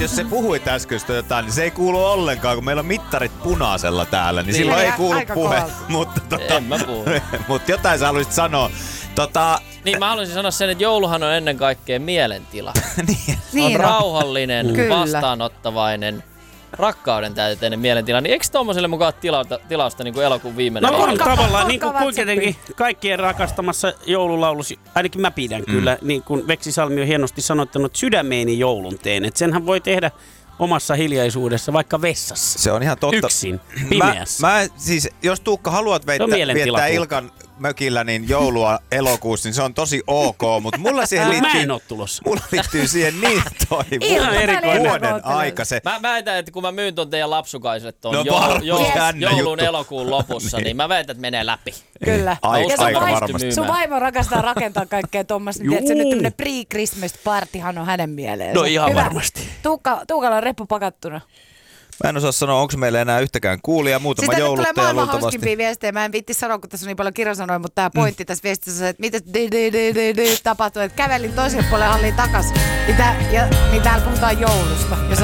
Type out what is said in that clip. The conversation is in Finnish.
Jos se puhuit äskeistä jotain, niin se ei kuulu ollenkaan, kun meillä on mittarit punaisella täällä, niin silloin ei kuulu puhe. Mutta En mä puhu. Mutta jotain sä haluaisit sanoa. Niin mä haluaisin sanoa sen, että jouluhan on ennen kaikkea mielentila. Niin. On rauhallinen, Kyllä. vastaanottavainen, rakkauden täyteinen mielentila. Niin eikö tommoselle mukaan tilausta niin kuin elokuun viimeinen? No on Onko- tavallaan, onko niin kuin WhatsAppi? kuitenkin kaikkien rakastamassa joululaulussa, ainakin mä pidän kyllä, niin kuin Veksi Salmi on hienosti sanottanut, sydämeeni joulun teen. Että senhän voi tehdä omassa hiljaisuudessa, vaikka vessassa. Se on ihan totta. Yksin, pimeässä. Mä siis, jos Tuukka haluat viettää Ilkan mökillä niin joulua elokuussa, niin se on tosi ok, mutta mulla siihen Mä liittyy, en oo tulossa. mulla liittyy siihen niin toi Ilta erikoinen. vuoden aika se. Mä väitän, että kun mä myyn ton teidän lapsukaiselle ton No varmasti jännä joulun juttu. elokuun lopussa, niin mä väitän, että menee läpi. Kyllä. Aika Ja sun vaimo- varmasti. Sun vaimo rakastaa rakentaa kaikkea tuommoista, niin tiedätkö, nyt tämmönen pre-Christmas partihan on hänen mieleensä. No ihan Hyvä. varmasti. Tuukalla on reppu pakattuna. Mä en osaa sanoa, onko meillä enää yhtäkään kuulijaa, muutama Sitä nyt tulee jouluttaja maailman luultavasti. hauskimpia viestejä. Mä en viitti sanoa, kun tässä on niin paljon kirjasanoja, mutta tää pointti tässä viestissä, että mitä tapahtui, että kävelin toiselle puolelle halliin takas. Niin täällä puhutaan joulusta.